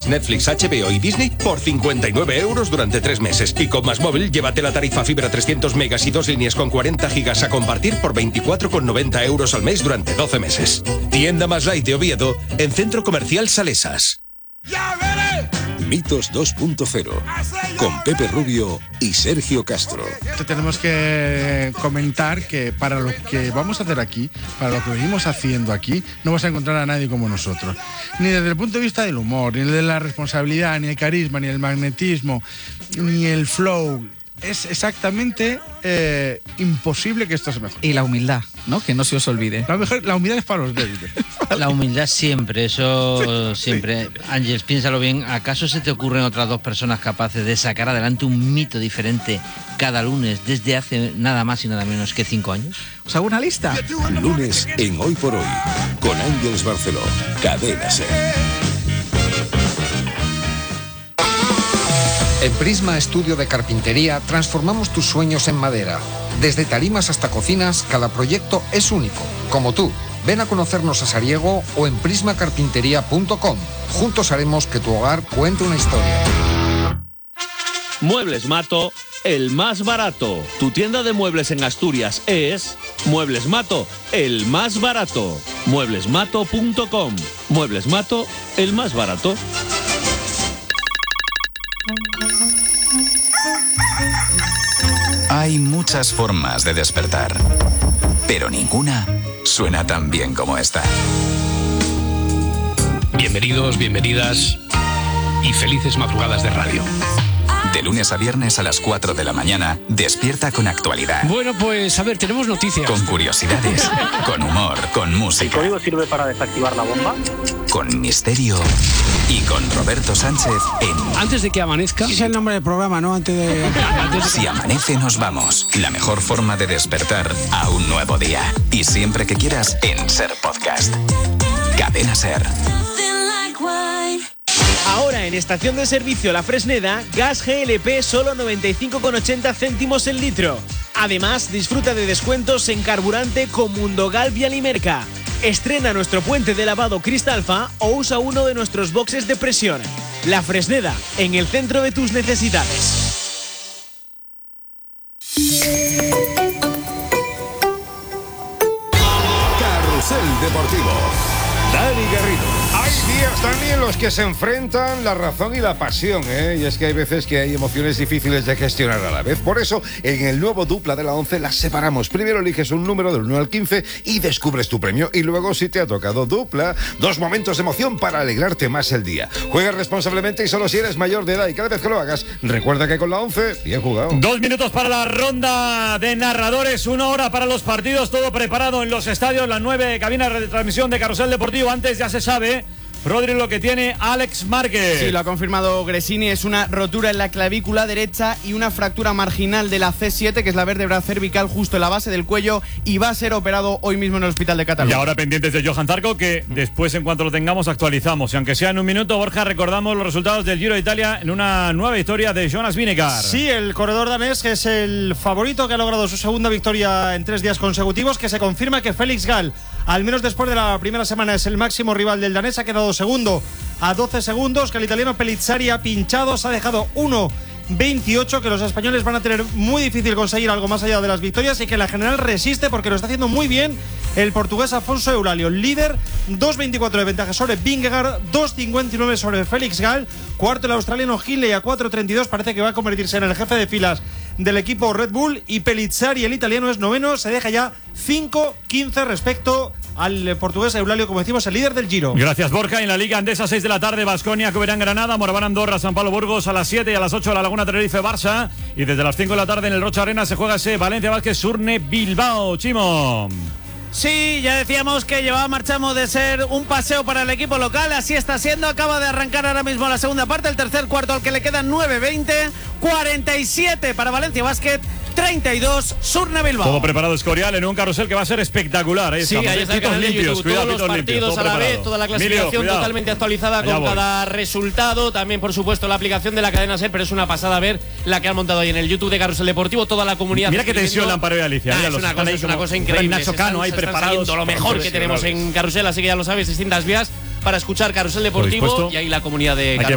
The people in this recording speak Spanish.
Netflix, HBO y Disney por 59 € durante 3 meses. Y con Más Móvil, llévate la tarifa fibra 300 megas y 2 líneas con 40 gigas a compartir por 24,90 € al mes durante 12 meses. Tienda Más Light de Oviedo, en Centro Comercial Salesas. Mitos 2.0 con Pepe Rubio y Sergio Castro. Tenemos que comentar que para lo que vamos a hacer aquí, para lo que venimos haciendo aquí, no vas a encontrar a nadie como nosotros. Ni desde el punto de vista del humor, ni de la responsabilidad, ni el carisma, ni el magnetismo, ni el flow. Es exactamente imposible que esto se mejore. Y la humildad, ¿no? Que no se os olvide. La humildad es para los débiles. La humildad siempre, eso siempre. Ángeles, piénsalo bien. ¿Acaso se te ocurren otras dos personas capaces de sacar adelante un mito diferente cada lunes desde hace nada más y nada menos que 5 años? ¿Os hago una lista? Lunes en Hoy por Hoy, con Ángeles Barceló. Cadena SER. En Prisma Estudio de Carpintería transformamos tus sueños en madera. Desde tarimas hasta cocinas, cada proyecto es único, como tú. Ven a conocernos a Sariego o en prismacarpintería.com. Juntos haremos que tu hogar cuente una historia. Muebles Mato, el más barato. Tu tienda de muebles en Asturias es Muebles Mato, el más barato. Mueblesmato.com. Muebles Mato, el más barato. Hay muchas formas de despertar, pero ninguna suena tan bien como esta. Bienvenidos, bienvenidas y felices madrugadas de radio. De lunes a viernes a las 4 de la mañana, despierta con actualidad. Bueno, pues a ver, tenemos noticias. Con curiosidades, con humor, con música. ¿El código sirve para desactivar la bomba? Con misterio y con Roberto Sánchez en... Antes de que amanezca... Ese es el nombre del programa, ¿no? Antes de... Si amanece, nos vamos. La mejor forma de despertar a un nuevo día. Y siempre que quieras, en SER Podcast. Cadena SER. Ahora en estación de servicio La Fresneda, gas GLP solo 95,80 céntimos el litro. Además, disfruta de descuentos en carburante con Mundogal Vialimerca. Estrena nuestro puente de lavado Cristalfa o usa uno de nuestros boxes de presión. La Fresneda, en el centro de tus necesidades. Carrusel Deportivo. Dani Garrido. Hay días, Dani, en los que se enfrentan la razón y la pasión, Y es que hay veces que hay emociones difíciles de gestionar a la vez. Por eso, en el nuevo Dupla de la 11 las separamos. Primero eliges un número del 1 al 15 y descubres tu premio. Y luego, si te ha tocado Dupla, 2 momentos de emoción para alegrarte más el día. Juega responsablemente y solo si eres mayor de edad. Y cada vez que lo hagas, recuerda que con la 11, bien jugado. 2 minutos para la ronda de narradores, 1 hora para los partidos, todo preparado en los estadios, las 9 cabinas de retransmisión de Carrusel Deportivo. Antes ya se sabe, Rodri, lo que tiene Alex Márquez. Sí, lo ha confirmado Gresini, es una rotura en la clavícula derecha y una fractura marginal de la C7, que es la vértebra cervical justo en la base del cuello, y va a ser operado hoy mismo en el hospital de Cataluña. Y ahora pendientes de Johan Zarco, que después, en cuanto lo tengamos, actualizamos. Y aunque sea en un minuto, Borja, recordamos los resultados del Giro de Italia en una nueva victoria de Jonas Vingegaard. Sí, el corredor danés, que es el favorito, que ha logrado su segunda victoria en 3 días consecutivos, que se confirma que Félix Gall, al menos después de la primera semana, es el máximo rival del danés. Ha quedado segundo a 12 segundos, que el italiano Pellizzari ha pinchado, se ha dejado 1.28, que los españoles van a tener muy difícil conseguir algo más allá de las victorias, y que la general resiste porque lo está haciendo muy bien el portugués Afonso Eulálio, líder, 2.24 de ventaja sobre Vingegaard, 2.59 sobre Félix Gall, cuarto el australiano Hindley a 4.32, parece que va a convertirse en el jefe de filas del equipo Red Bull, y Pellizzari, el italiano, es noveno, se deja ya 5.15 respecto al portugués Eulálio, como decimos, el líder del Giro. Gracias, Borja. En la Liga Andesa, 6 de la tarde, Baskonia, Coberán, Granada, Moraván, Andorra, San Pablo, Burgos, a las 7, y a las 8 La Laguna, Tenerife, Barça, y desde las 5 de la tarde en el Rocha Arena se juega ese Valencia Vázquez Surne Bilbao. Chimo. Sí, ya decíamos que llevaba marchamos de ser un paseo para el equipo local, así está siendo. Acaba de arrancar ahora mismo la segunda parte, el tercer cuarto, al que le quedan 9:20, 47 para Valencia Basket, 32 Surne Bilbao. Todo preparado, Escorial, en un carrusel que va a ser espectacular. Ahí estamos. Ahí está el canal de YouTube, todos los partidos a la vez, toda la clasificación totalmente actualizada con cada resultado. También, por supuesto, la aplicación de la cadena SER, pero es una pasada ver la que han montado ahí en el YouTube de Carrusel Deportivo, toda la comunidad. Mira qué tensión, Amparo y Alicia. Es una cosa increíble. Nacho Cano ahí preparados. Lo mejor que tenemos en Carrusel, así que ya lo sabéis, distintas vías para escuchar Carrusel Deportivo y ahí la comunidad de Carrusel.